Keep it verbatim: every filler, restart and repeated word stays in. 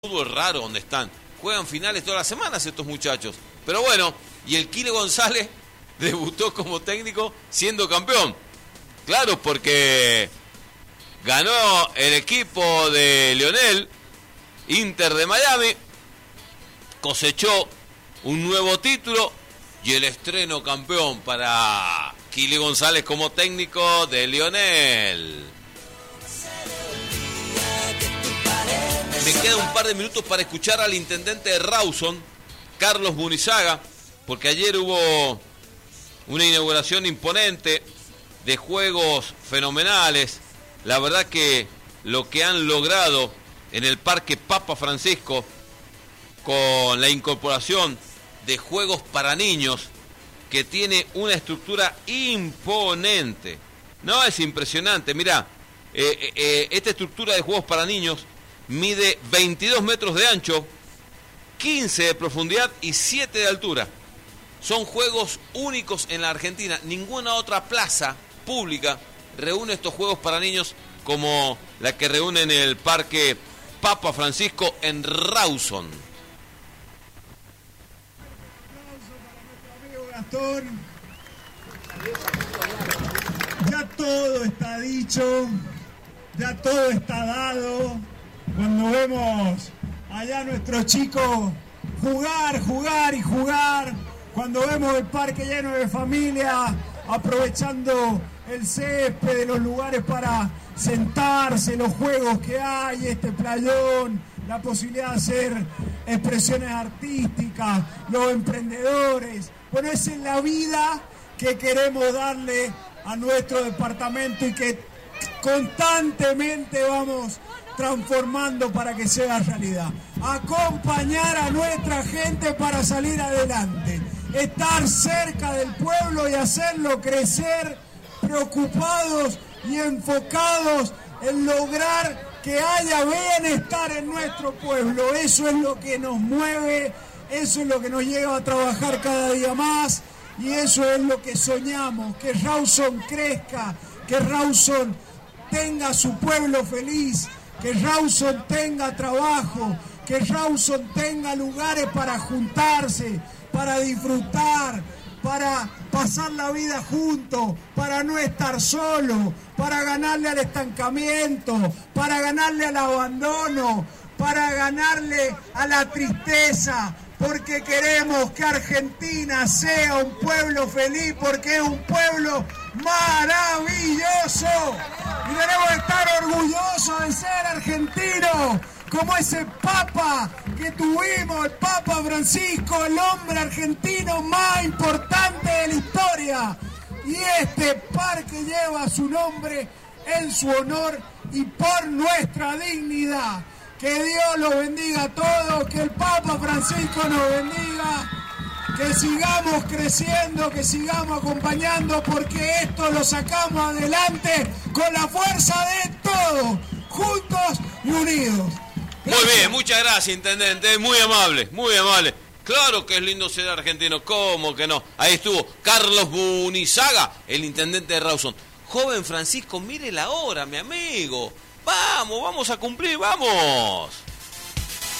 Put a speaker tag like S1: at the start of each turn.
S1: Fútbol raro donde están. Juegan finales todas las semanas estos muchachos. Pero bueno, y el Kile González debutó como técnico siendo campeón. Claro, porque ganó el equipo de Lionel, Inter de Miami, cosechó un nuevo título y el estreno campeón para Kile González como técnico de Lionel. Me queda un par de minutos para escuchar al intendente de Rawson, Carlos Munizaga, porque ayer hubo una inauguración imponente de juegos fenomenales. La verdad que lo que han logrado en el Parque Papa Francisco con la incorporación de juegos para niños, que tiene una estructura imponente. No, es impresionante. Mirá, eh, eh, esta estructura de juegos para niños mide veintidós metros de ancho, quince de profundidad y siete de altura. Son juegos únicos en la Argentina. Ninguna otra plaza pública reúne estos juegos para niños como la que reúne en el Parque Papa Francisco en Rawson.
S2: Gastón, ya todo está dicho, ya todo está dado. Cuando vemos allá a nuestros chicos jugar, jugar y jugar, cuando vemos el parque lleno de familia, aprovechando el césped de los lugares para sentarse, los juegos que hay, este playón, la posibilidad de hacer expresiones artísticas, los emprendedores. Bueno, esa es la vida que queremos darle a nuestro departamento y que constantemente vamos transformando para que sea realidad. Acompañar a nuestra gente para salir adelante, estar cerca del pueblo y hacerlo crecer, preocupados y enfocados en lograr que haya bienestar en nuestro pueblo. Eso es lo que nos mueve, eso es lo que nos lleva a trabajar cada día más y eso es lo que soñamos, que Rawson crezca, que Rawson tenga su pueblo feliz, que Rawson tenga trabajo, que Rawson tenga lugares para juntarse, para disfrutar, para pasar la vida juntos, para no estar solo, para ganarle al estancamiento, para ganarle al abandono, para ganarle a la tristeza, porque queremos que Argentina sea un pueblo feliz, porque es un pueblo maravilloso y debemos estar orgullosos de ser argentinos, como ese Papa que tuvimos, el Papa Francisco, el hombre argentino más importante de la historia. Y este parque lleva su nombre en su honor y por nuestra dignidad. Que Dios los bendiga a todos, que el Papa Francisco nos bendiga, que sigamos creciendo, que sigamos acompañando, porque esto lo sacamos adelante con la fuerza de todos, juntos y unidos.
S1: Gracias. Muy bien, muchas gracias, intendente, muy amable, muy amable. Claro que es lindo ser argentino, ¿cómo que no? Ahí estuvo Carlos Munizaga, el intendente de Rawson. Joven Francisco, mire la hora, mi amigo. Vamos, vamos a cumplir, vamos.